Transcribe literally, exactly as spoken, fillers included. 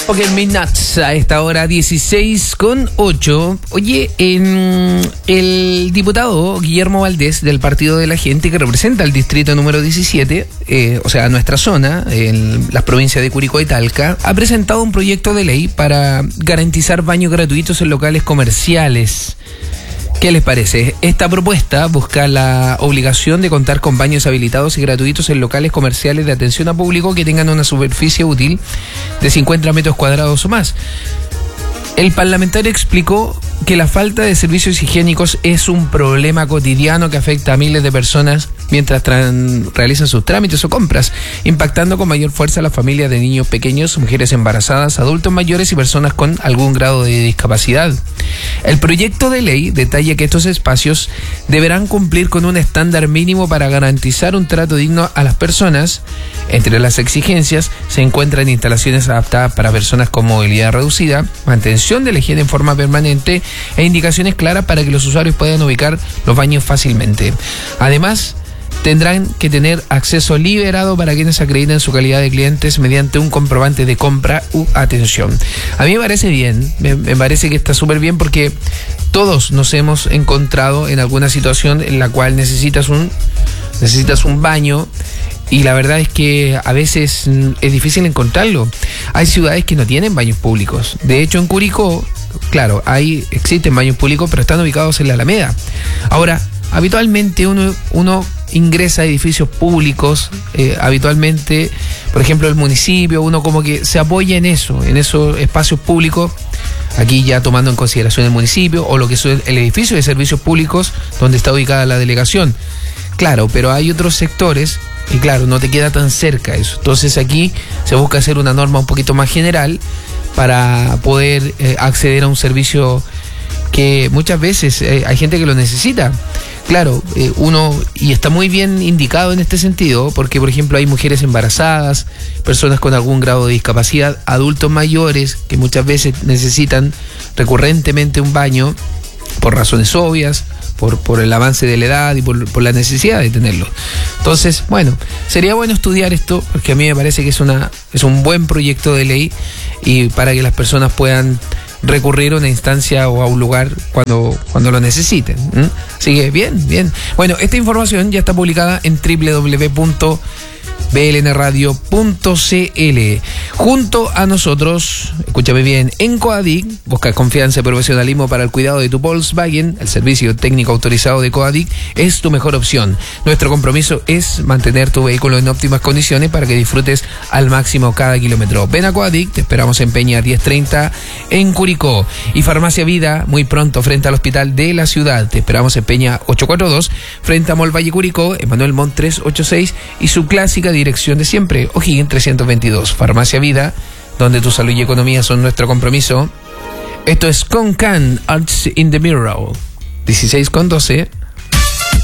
Ok, Midnuts a esta hora dieciséis con ocho. Oye, en el diputado Guillermo Valdés del Partido de la Gente, que representa el distrito número diecisiete, eh, o sea, nuestra zona, en las provincias de Curicó y Talca, ha presentado un proyecto de ley para garantizar baños gratuitos en locales comerciales. ¿Qué les parece? Esta propuesta busca la obligación de contar con baños habilitados y gratuitos en locales comerciales de atención a público que tengan una superficie útil de cincuenta metros cuadrados o más. El parlamentario explicó que la falta de servicios higiénicos es un problema cotidiano que afecta a miles de personas mientras realizan sus trámites o compras, impactando con mayor fuerza a las familias de niños pequeños, mujeres embarazadas, adultos mayores y personas con algún grado de discapacidad. El proyecto de ley detalla que estos espacios deberán cumplir con un estándar mínimo para garantizar un trato digno a las personas. Entre las exigencias se encuentran instalaciones adaptadas para personas con movilidad reducida, mantención de la higiene en forma permanente e indicaciones claras para que los usuarios puedan ubicar los baños fácilmente. Además, tendrán que tener acceso liberado para quienes acrediten su calidad de clientes mediante un comprobante de compra u atención. A mí me parece bien, me, me parece que está súper bien porque todos nos hemos encontrado en alguna situación en la cual necesitas un, necesitas un baño. Y la verdad es que a veces es difícil encontrarlo. Hay ciudades que no tienen baños públicos. De hecho, en Curicó, claro, hay, existen baños públicos, pero están ubicados en la Alameda. Ahora, habitualmente uno, uno ingresa a edificios públicos, eh, habitualmente, por ejemplo, el municipio, uno como que se apoya en eso, en esos espacios públicos, aquí ya tomando en consideración el municipio o lo que es el edificio de servicios públicos donde está ubicada la delegación. Claro, pero hay otros sectores y claro, no te queda tan cerca eso. Entonces aquí se busca hacer una norma un poquito más general para poder eh, acceder a un servicio que muchas veces eh, hay gente que lo necesita. Claro, eh, uno, y está muy bien indicado en este sentido, porque por ejemplo hay mujeres embarazadas, personas con algún grado de discapacidad, adultos mayores que muchas veces necesitan recurrentemente un baño por razones obvias, por, por el avance de la edad y por, por la necesidad de tenerlo. Entonces, bueno, sería bueno estudiar esto, porque a mí me parece que es una es un buen proyecto de ley y para que las personas puedan recurrir a una instancia o a un lugar cuando, cuando lo necesiten. ¿Mm? Así que bien, bien. Bueno, esta información ya está publicada en doble u doble u doble u punto b l n radio punto c l. Junto a nosotros, escúchame bien, en Coadic, busca confianza y profesionalismo para el cuidado de tu Volkswagen. El servicio técnico autorizado de Coadic es tu mejor opción. Nuestro compromiso es mantener tu vehículo en óptimas condiciones para que disfrutes al máximo cada kilómetro. Ven a Coadic, te esperamos en Peña diez treinta en Curicó. Y Farmacia Vida, muy pronto frente al Hospital de la Ciudad. Te esperamos en Peña ochocientos cuarenta y dos, frente a Mall Valle Curicó, Emanuel Montt trescientos ochenta y seis y su clásica dirección de siempre, O'Higgins trescientos veintidós. Farmacia Vida, donde tu salud y economía son nuestro compromiso. Esto es Con Can, Arts in the Mirror. dieciséis con doce.